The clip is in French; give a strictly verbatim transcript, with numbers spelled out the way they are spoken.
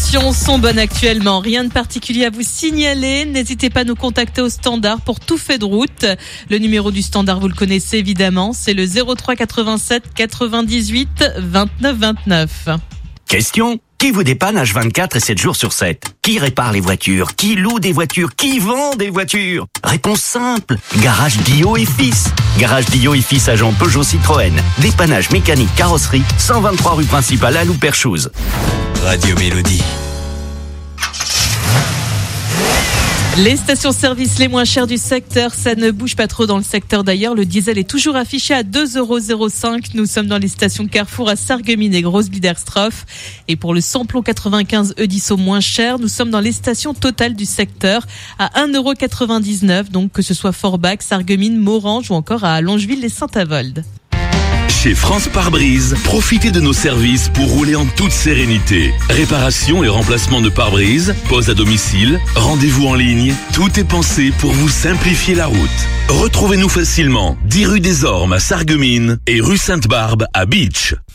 conditions sont bonnes actuellement. Rien de particulier à vous signaler. N'hésitez pas à nous contacter au standard pour tout fait de route. Le numéro du standard, vous le connaissez évidemment. C'est le zéro trois quatre-vingt-sept quatre-vingt-dix-huit vingt-neuf vingt-neuf. Question: qui vous dépanne H vingt-quatre et sept jours sur sept? Qui répare les voitures? Qui loue des voitures? Qui vend des voitures? Réponse simple: Garage Guillot et Fils. Garage Guillot et Fils, agent Peugeot Citroën. Dépannage mécanique carrosserie, cent vingt-trois rue principale à Louperchouse. Radio Mélodie. Les stations-service les moins chères du secteur, ça ne bouge pas trop dans le secteur d'ailleurs. Le diesel est toujours affiché à deux euros zéro cinq. Nous sommes dans les stations Carrefour à Sarreguemines et Grosse-Biederstroff. Et pour le samplon quatre-vingt-quinze E dix au moins cher, nous sommes dans les stations totales du secteur à un euro quatre-vingt-dix-neuf. Donc que ce soit Forbach, Sarreguemines, Morange ou encore à Longeville et Saint-Avold. Chez France Pare-Brise, profitez de nos services pour rouler en toute sérénité. Réparation et remplacement de pare-brise, pose à domicile, rendez-vous en ligne, tout est pensé pour vous simplifier la route. Retrouvez-nous facilement dix rue des Ormes à Sarreguemines et rue Sainte-Barbe à Beach.